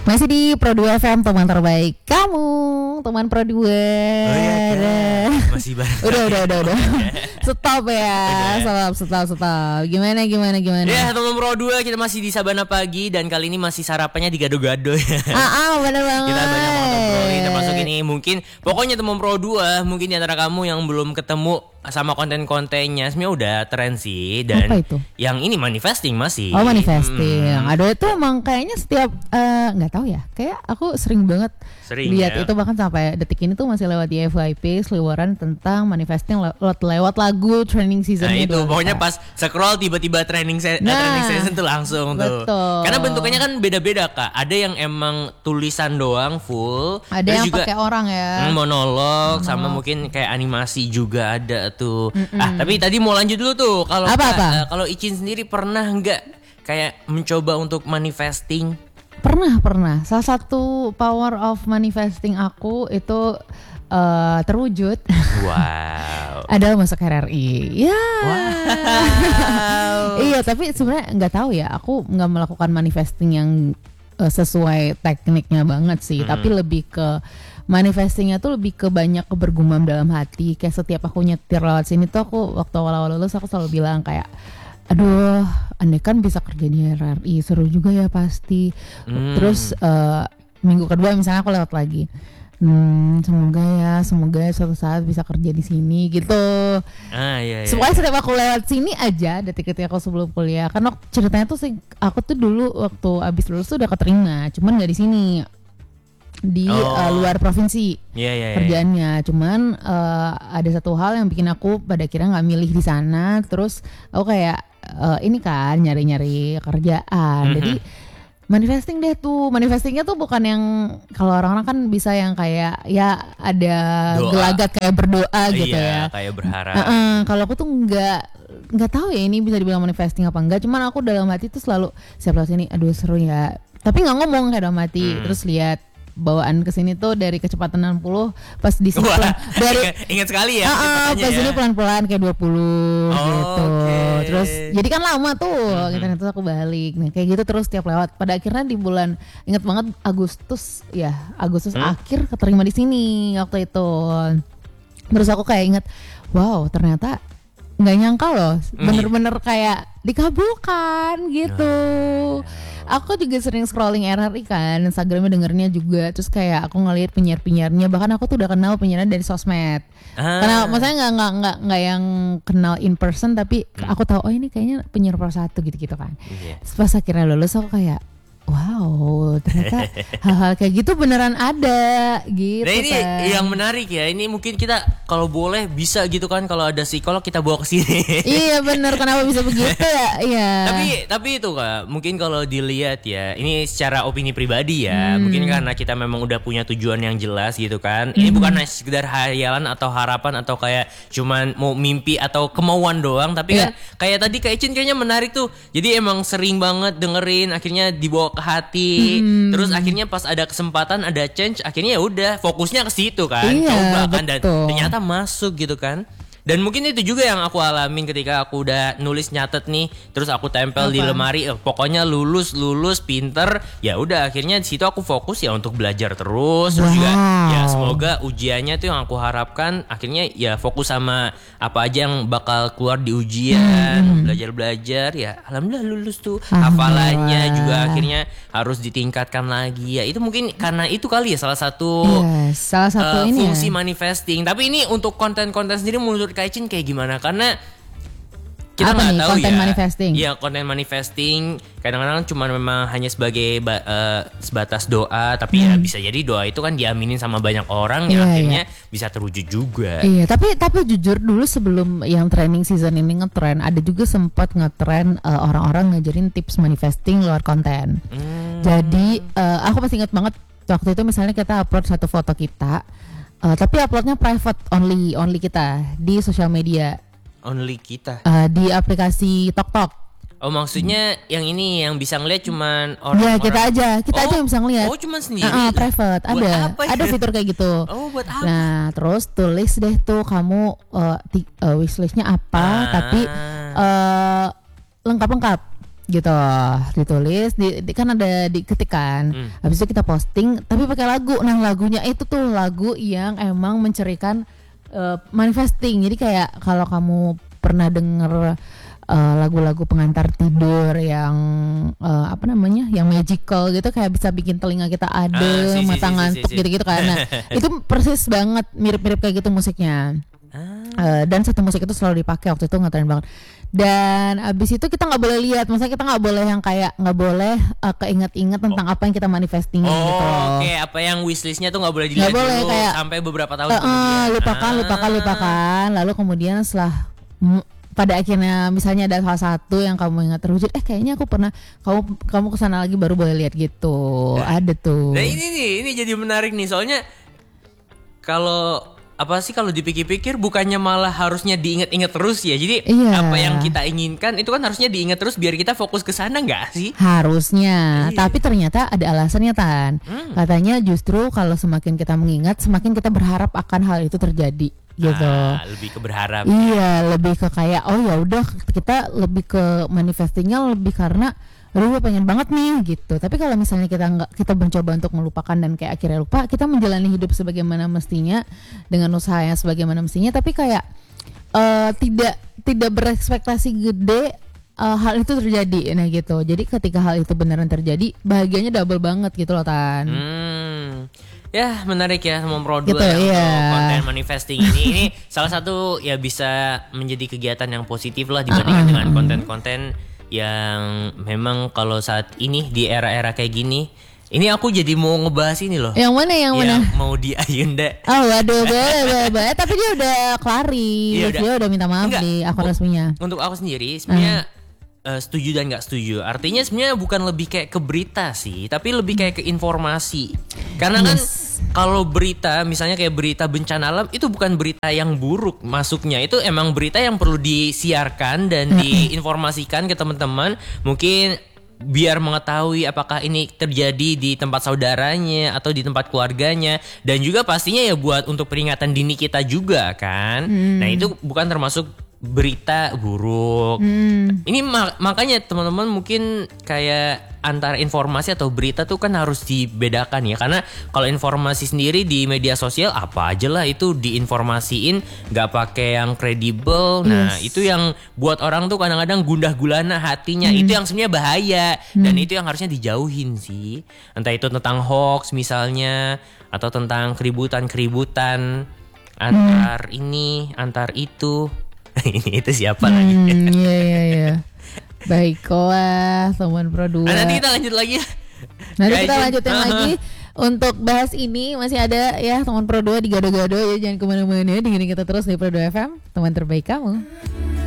Masih di Pro 2 FM, teman terbaik kamu, teman Pro 2. Oh iya, masih bareng. Udah. Stop ya. Stop. Gimana? Ya, teman Pro 2, kita masih di Sabana Pagi dan kali ini masih sarapannya di Gado-Gado. Bener banget. Kita banyak banget ngobrolin termasuk ini mungkin pokoknya teman Pro 2 mungkin di antara kamu yang belum ketemu sama konten-kontennya sebenarnya udah tren sih. Dan apa itu? Yang ini manifesting masih. Oh, manifesting. Aduh, itu emang kayaknya setiap nggak tahu ya. Kayak aku sering banget lihat ya. itu, bahkan sampai detik ini tuh masih lewat di FYP seliweran tentang manifesting lewat lagu training season. Nah itu pokoknya pas scroll tiba-tiba training season tuh langsung tuh. Betul. Karena bentukannya kan beda-beda Kak. Ada yang emang tulisan doang full. Ada yang pakai orang ya. Monolog sama mungkin kayak animasi juga ada tuh. Tapi tadi mau lanjut dulu tuh. Kalau kalau Icin sendiri pernah nggak kayak mencoba untuk manifesting? Pernah. Salah satu power of manifesting aku itu terwujud. Wow. Adalah masuk RRI. Ya. Wow. Iya, tapi sebenarnya nggak tahu ya. Aku nggak melakukan manifesting yang sesuai tekniknya banget sih. Tapi lebih ke manifestingnya tuh lebih ke banyak kebergumam dalam hati. Kayak setiap aku nyetir lewat sini tuh aku waktu awal-awal lulus aku selalu bilang kayak, aduh, andai kan bisa kerja di RRI, seru juga ya pasti. Terus minggu kedua misalnya aku lewat lagi, semoga suatu saat bisa kerja di sini gitu. Iya. Supaya setiap aku lewat sini aja, detik-detik aku sebelum kuliah. Karena ceritanya tuh sih, aku tuh dulu waktu abis lulus tuh udah keterima, cuman nggak di sini, di luar provinsi kerjaannya. Cuman ada satu hal yang bikin aku pada akhirnya nggak milih di sana. Terus aku kayak ini kan nyari-nyari kerjaan. Jadi manifesting deh tuh. Manifestingnya tuh bukan yang kalau orang-orang kan bisa yang kayak ya ada doa, gelagat kayak berdoa gitu ya. Kayak berharap. Kalau aku tuh nggak tahu ya ini bisa dibilang manifesting apa enggak. Cuman aku dalam hati tuh selalu siap lewat sini, aduh seru ya. Tapi nggak ngomong kayak dalam hati. Terus lihat bawaan kesini tuh dari kecepatan 60 pas di sini dari ingat sekali ya pas sini pelan-pelan kayak 20 gitu. Okay. Terus jadi kan lama tuh terus aku balik. Nah kayak gitu terus tiap lewat. Pada akhirnya di bulan, ingat banget Agustus akhir keterima di sini waktu itu. Terus aku kayak ingat, wow ternyata nggak nyangka loh, bener-bener kayak dikabulkan gitu. Aku juga sering scrolling RRI kan, Instagramnya dengernya juga. Terus kayak aku ngeliat penyiar-penyiarnya, bahkan aku tuh udah kenal penyiarnya dari sosmed. Karena maksudnya nggak yang kenal in person, tapi aku tahu ini kayaknya penyiar Pro 1 gitu kan. Pas akhirnya lulus aku kayak, wow, ternyata hal-hal kayak gitu beneran ada gitu. Nah ini kan yang menarik ya. Ini mungkin kita kalau boleh bisa gitu kan, kalau ada psikolog kita bawa ke sini. Iya bener, kenapa bisa begitu ya? Iya. Tapi itu Kak, mungkin kalau dilihat ya, ini secara opini pribadi ya. Mungkin karena kita memang udah punya tujuan yang jelas gitu kan. Ini bukan sekedar hayalan atau harapan atau kayak cuman mau mimpi atau kemauan doang. Tapi kan kayak tadi Kak Icin kayaknya menarik tuh. Jadi emang sering banget dengerin, akhirnya dibawa ke hati. Terus akhirnya pas ada kesempatan, ada change, akhirnya ya udah fokusnya ke situ kan. Coba kan, dan ternyata masuk gitu kan. Dan mungkin itu juga yang aku alamin ketika aku udah nulis nyatet nih, terus aku tempel di lemari, pokoknya lulus pinter, ya udah akhirnya di situ aku fokus ya untuk belajar terus. Terus juga ya semoga ujiannya tuh yang aku harapkan akhirnya ya fokus sama apa aja yang bakal keluar di ujian, belajar ya alhamdulillah lulus tuh. Hafalannya juga akhirnya harus ditingkatkan lagi. Ya itu mungkin karena itu kali ya salah satu fungsi manifesting. Tapi ini untuk konten-konten sendiri menurut Kak Icin kayak gimana? Karena kita nggak tahu konten ya. Manifesting. Iya, konten manifesting kadang-kadang cuma memang hanya sebagai sebatas doa, tapi ya bisa jadi doa itu kan diaminin sama banyak orang yang akhirnya bisa terwujud juga. Iya, tapi jujur dulu sebelum yang training season ini ngetren, ada juga sempat ngetren orang-orang ngajarin tips manifesting lewat konten. Jadi aku masih ingat banget waktu itu misalnya kita upload satu foto kita. Tapi uploadnya private, only kita di sosial media. Only kita. Di aplikasi TokTok. Oh maksudnya yang ini yang bisa ngeliat cuman orang. Ya kita aja yang bisa ngeliat. Oh cuma sendiri. Private. Ada fitur kayak gitu. Oh buat apa? Nah terus tulis deh tuh kamu wishlistnya apa, tapi lengkap. gitu, ditulis kan ada diketikkan, habis itu kita posting tapi pakai lagu. Nah lagunya itu tuh lagu yang emang mencerikan manifesting. Jadi kayak kalau kamu pernah denger lagu-lagu pengantar tidur yang apa namanya, yang magical gitu, kayak bisa bikin telinga kita adem, mata ngantuk gitu-gitu kan. Nah itu persis banget, mirip-mirip kayak gitu musiknya. Dan satu musik itu selalu dipakai waktu itu, ngetren banget. Dan abis itu kita nggak boleh lihat, maksudnya kita nggak boleh yang kayak nggak boleh keinget-inget tentang apa yang kita manifesting gitu. Oke, apa yang wishlistnya tuh nggak boleh dilihat boleh, dulu kayak, sampai beberapa tahun kemudian. Lupakan. Lalu kemudian setelah pada akhirnya misalnya ada salah satu yang kamu ingat terwujud, kayaknya aku pernah, kamu kesana lagi baru boleh lihat gitu. Ada tuh. Nah ini jadi menarik nih, soalnya kalau dipikir-pikir bukannya malah harusnya diingat-ingat terus ya. Jadi apa yang kita inginkan itu kan harusnya diingat terus biar kita fokus ke sana, nggak sih? Harusnya. Tapi ternyata ada alasannya, Tan. Katanya justru kalau semakin kita mengingat, semakin kita berharap akan hal itu terjadi gitu. Lebih ke berharap. Iya, lebih ke kayak ya udah, kita lebih ke manifestingnya lebih karena gue pengen banget nih gitu. Tapi kalau misalnya kita mencoba untuk melupakan dan kayak akhirnya lupa, kita menjalani hidup sebagaimana mestinya dengan usahanya sebagaimana mestinya, tapi kayak tidak berekspektasi gede hal itu terjadi. Nah gitu. Jadi ketika hal itu beneran terjadi, bahagianya double banget gitu loh, Tan. Ya menarik ya Mompro 2 gitu, konten manifesting ini. Ini salah satu ya bisa menjadi kegiatan yang positif lah dibandingkan dengan konten-konten yang memang kalau saat ini di era-era kayak gini. Ini aku jadi mau ngebahas ini loh. Yang mana? Yang mau di Ayunda. Oh waduh, boleh. Tapi dia udah klaris. Dia udah minta maaf di akun resminya. Untuk aku sendiri sebenarnya setuju dan nggak setuju. Artinya sebenarnya bukan lebih kayak ke berita sih, tapi lebih kayak ke informasi. Karena kan kalau berita, misalnya kayak berita bencana alam, itu bukan berita yang buruk masuknya. Itu emang berita yang perlu disiarkan dan diinformasikan ke teman-teman. Mungkin biar mengetahui apakah ini terjadi di tempat saudaranya atau di tempat keluarganya. Dan juga pastinya ya buat untuk peringatan dini kita juga kan. Nah itu bukan termasuk berita buruk. Ini makanya teman-teman mungkin kayak antara informasi atau berita tuh kan harus dibedakan ya. Karena kalau informasi sendiri di media sosial apa aja lah itu diinformasiin, gak pakai yang kredibel. Nah itu yang buat orang tuh kadang-kadang gundah gulana hatinya. Itu yang sebenarnya bahaya. Dan itu yang harusnya dijauhin sih. Entah itu tentang hoax misalnya, atau tentang keributan antar ini antar itu. Ini itu siapa lagi? Iya. Baiklah teman Pro 2. Nanti kita lanjut lagi ya. Nanti kita lanjutin lagi. Untuk bahas ini masih ada ya teman Pro 2 di Gado-Gado ya. Jangan kemana-mana, dengerin kita terus di Pro 2 FM, teman terbaik kamu.